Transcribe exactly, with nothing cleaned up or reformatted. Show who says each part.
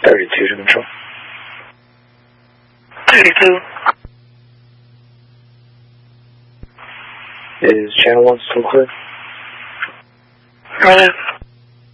Speaker 1: thirty-two to control.
Speaker 2: thirty-two.
Speaker 1: Is channel one still clear?
Speaker 2: Right.